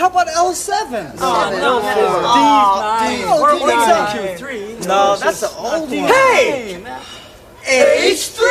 how about L7? No, Q3. No, that's the old one. Hey! H3!